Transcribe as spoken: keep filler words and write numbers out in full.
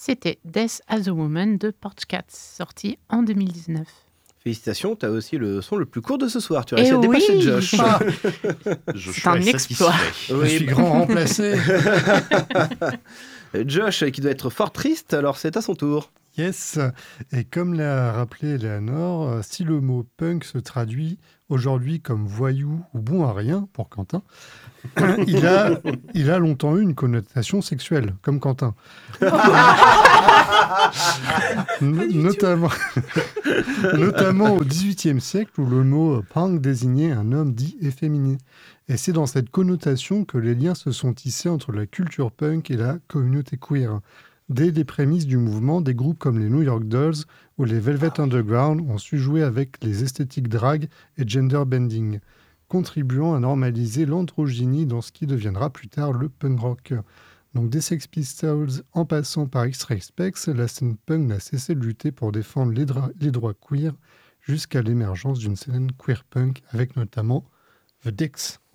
C'était Death as a Woman de Porchcats, sorti en deux mille dix-neuf. Félicitations, tu as aussi le son le plus court de ce soir. Tu as Eh réussi à oui. dépasser Josh. Ah. Joshua un est exploit. satisfait. Oui. Je suis grand remplacé. Josh, qui doit être fort triste, alors c'est à son tour. Yes. Et comme l'a rappelé Eleanor, euh, si le mot punk se traduit aujourd'hui comme voyou ou bon à rien pour Quentin, il a, il a longtemps eu une connotation sexuelle, comme Quentin. N- notamment, notamment au dix-huitième siècle où le mot punk désignait un homme dit efféminé. Et c'est dans cette connotation que les liens se sont tissés entre la culture punk et la communauté queer. Dès les prémices du mouvement, des groupes comme les New York Dolls ou les Velvet Underground ont su jouer avec les esthétiques drag et gender bending, contribuant à normaliser l'androgynie dans ce qui deviendra plus tard le punk rock. Donc des Sex Pistols en passant par X-Ray Spex, la scène punk n'a cessé de lutter pour défendre les, dra- les droits queer jusqu'à l'émergence d'une scène queer punk avec notamment The Dicks.